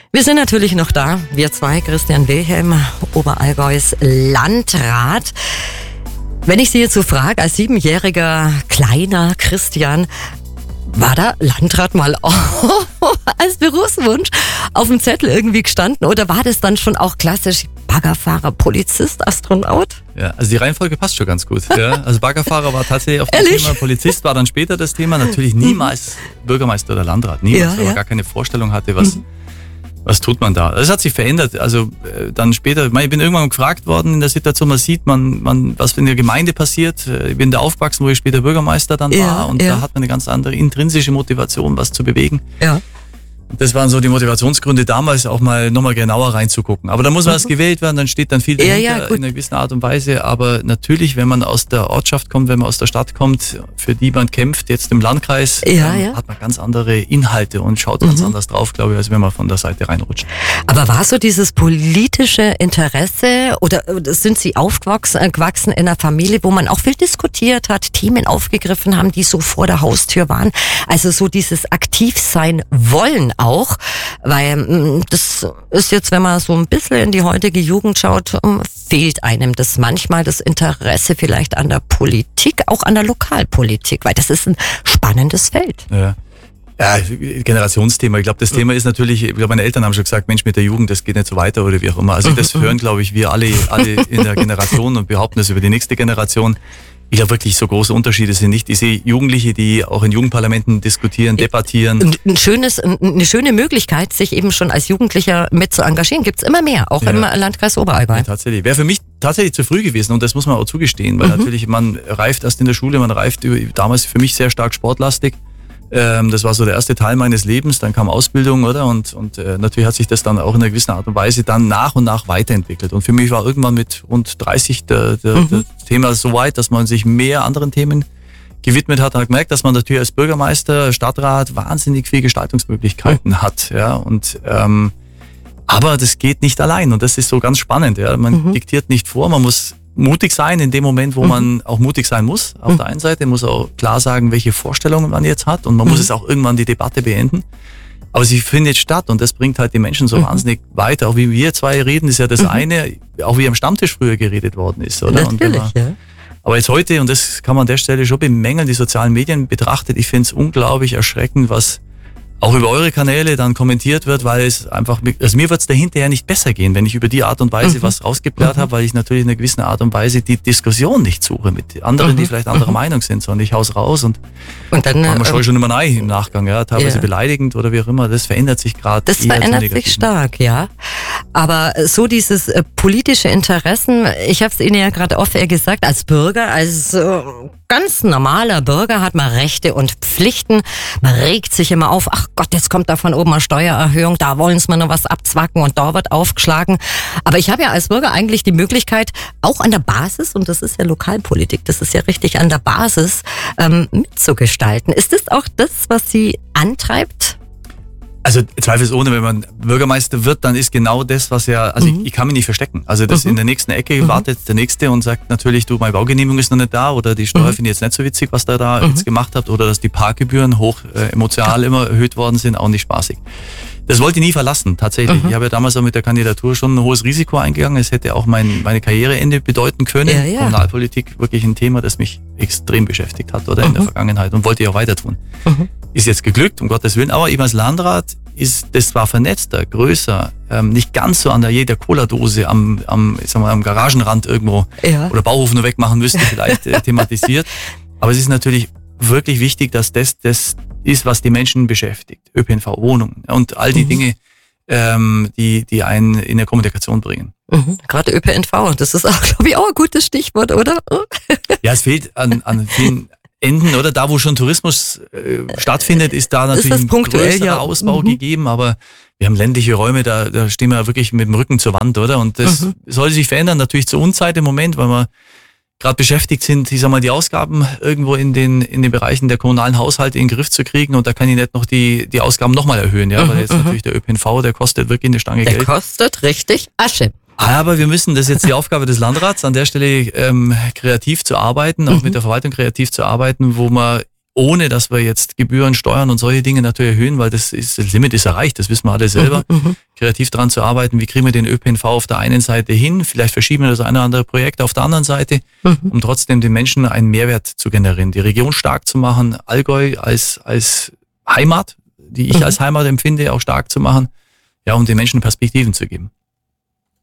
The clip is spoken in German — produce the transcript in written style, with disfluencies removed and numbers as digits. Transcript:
Wir sind natürlich noch da, wir zwei, Christian Wilhelm, Oberallgäus Landrat. Wenn ich Sie jetzt so frage, als 7-jähriger kleiner Christian, war da Landrat mal als Berufswunsch auf dem Zettel irgendwie gestanden oder war das dann schon auch klassisch Baggerfahrer, Polizist, Astronaut? Ja, also die Reihenfolge passt schon ganz gut. Ja. Also Baggerfahrer war tatsächlich auf dem Thema, Polizist war dann später das Thema, natürlich niemals Bürgermeister oder Landrat, niemals, weil man gar keine Vorstellung hatte, was tut man da? Das hat sich verändert. Also dann später, ich bin irgendwann gefragt worden in der Situation, man sieht, was in der Gemeinde passiert. Ich bin da aufgewachsen, wo ich später Bürgermeister dann war und da hat man eine ganz andere intrinsische Motivation, was zu bewegen. Ja. Das waren so die Motivationsgründe damals, auch mal nochmal genauer reinzugucken. Aber da muss man erst gewählt werden, dann steht dann viel dahinter in einer gewissen Art und Weise. Aber natürlich, wenn man aus der Ortschaft kommt, wenn man aus der Stadt kommt, für die man kämpft, jetzt im Landkreis, hat man ganz andere Inhalte und schaut ganz anders drauf, glaube ich, als wenn man von der Seite reinrutscht. Aber war so dieses politische Interesse oder sind Sie aufgewachsen in einer Familie, wo man auch viel diskutiert hat, Themen aufgegriffen haben, die so vor der Haustür waren? Also so dieses Aktivsein wollen auch, weil das ist jetzt, wenn man so ein bisschen in die heutige Jugend schaut, fehlt einem das manchmal, das Interesse vielleicht an der Politik, auch an der Lokalpolitik, weil das ist ein spannendes Feld. Ja, Generationsthema. Ich glaube, das Thema ist natürlich, ich glaube, meine Eltern haben schon gesagt, Mensch, mit der Jugend, das geht nicht so weiter oder wie auch immer. Also das hören, glaube ich, wir alle in der Generation und behaupten das über die nächste Generation. Ich glaube wirklich, so große Unterschiede sind nicht. Ich sehe Jugendliche, die auch in Jugendparlamenten diskutieren, debattieren. Eine schöne Möglichkeit, sich eben schon als Jugendlicher mit zu engagieren, gibt's immer mehr, auch im Landkreis Oberallgäu. Ja, tatsächlich. Wäre für mich tatsächlich zu früh gewesen und das muss man auch zugestehen, weil natürlich man reift erst in der Schule, man reift damals für mich sehr stark sportlastig. Das war so der erste Teil meines Lebens, dann kam Ausbildung, oder? Und natürlich hat sich das dann auch in einer gewissen Art und Weise dann nach und nach weiterentwickelt. Und für mich war irgendwann mit rund 30 das Thema so weit, dass man sich mehr anderen Themen gewidmet hat. Man hat gemerkt, dass man natürlich als Bürgermeister, Stadtrat wahnsinnig viele Gestaltungsmöglichkeiten hat. Ja? Und aber das geht nicht allein und das ist so ganz spannend. Ja? Man diktiert nicht vor, man muss mutig sein in dem Moment, wo man auch mutig sein muss. Auf der einen Seite muss auch klar sagen, welche Vorstellungen man jetzt hat und man muss es auch irgendwann die Debatte beenden. Aber sie findet statt und das bringt halt die Menschen so wahnsinnig weiter. Auch wie wir zwei reden, ist ja das eine, auch wie am Stammtisch früher geredet worden ist, oder? Natürlich, Aber jetzt heute, und das kann man an der Stelle schon bemängeln, die sozialen Medien betrachtet, ich finde es unglaublich erschreckend, was auch über eure Kanäle dann kommentiert wird, weil es einfach, also mir wird es dahinterher nicht besser gehen, wenn ich über die Art und Weise was rausgeblärt habe, weil ich natürlich in einer gewissen Art und Weise die Diskussion nicht suche mit anderen, die vielleicht anderer Meinung sind, sondern ich hau's raus und dann man schon immer rein im Nachgang, ja, teilweise beleidigend oder wie auch immer, das verändert sich gerade. Das verändert sich stark, ja. Aber so dieses politische Interessen, ich habe es Ihnen ja gerade oft gesagt, als Bürger, als ganz normaler Bürger hat man Rechte und Pflichten, man regt sich immer auf, ach Gott, jetzt kommt da von oben eine Steuererhöhung, da wollen sie mir noch was abzwacken und da wird aufgeschlagen. Aber ich habe ja als Bürger eigentlich die Möglichkeit, auch an der Basis, und das ist ja Lokalpolitik, das ist ja richtig an der Basis, mitzugestalten. Ist das auch das, was Sie antreibt? Also zweifelsohne, wenn man Bürgermeister wird, dann ist genau das, was ich kann mich nicht verstecken. Also das in der nächsten Ecke wartet der Nächste und sagt natürlich, du, meine Baugenehmigung ist noch nicht da oder die Steuer finde ich jetzt nicht so witzig, was da jetzt gemacht habt oder dass die Parkgebühren hoch emotional immer erhöht worden sind, auch nicht spaßig. Das wollte ich nie verlassen, tatsächlich. Ich habe ja damals auch mit der Kandidatur schon ein hohes Risiko eingegangen. Es hätte auch meine Karriereende bedeuten können. Kommunalpolitik wirklich ein Thema, das mich extrem beschäftigt hat oder in der Vergangenheit und wollte ich auch weiter tun. Ist jetzt geglückt, um Gottes Willen, aber eben als Landrat ist das zwar vernetzter, größer, nicht ganz so an jeder Cola-Dose am Garagenrand irgendwo oder Bauhof nur wegmachen müsste, vielleicht thematisiert. Aber es ist natürlich wirklich wichtig, dass das ist, was die Menschen beschäftigt. ÖPNV, Wohnungen und all die Dinge, die einen in der Kommunikation bringen. Gerade ÖPNV, das ist auch, glaube ich, auch ein gutes Stichwort, oder? Ja, es fehlt an vielen Enden, oder? Da, wo schon Tourismus stattfindet, ist da natürlich ein größerer Ausbau gegeben, aber wir haben ländliche Räume, da stehen wir wirklich mit dem Rücken zur Wand, oder? Und das sollte sich verändern, natürlich zur Unzeit im Moment, weil wir gerade beschäftigt sind, ich sag mal, die Ausgaben irgendwo in den Bereichen der kommunalen Haushalte in den Griff zu kriegen und da kann ich nicht noch die Ausgaben nochmal erhöhen, ja, weil jetzt natürlich der ÖPNV, der kostet wirklich eine Stange Geld. Der kostet richtig Asche. Aber wir müssen, das ist jetzt die Aufgabe des Landrats, an der Stelle kreativ zu arbeiten, auch mit der Verwaltung kreativ zu arbeiten, wo man ohne dass wir jetzt Gebühren, Steuern und solche Dinge natürlich erhöhen, weil das Limit ist erreicht, das wissen wir alle selber. Kreativ daran zu arbeiten, wie kriegen wir den ÖPNV auf der einen Seite hin, vielleicht verschieben wir das eine oder andere Projekt auf der anderen Seite, um trotzdem den Menschen einen Mehrwert zu generieren, die Region stark zu machen, Allgäu als Heimat, die ich als Heimat empfinde, auch stark zu machen, ja, und den Menschen Perspektiven zu geben.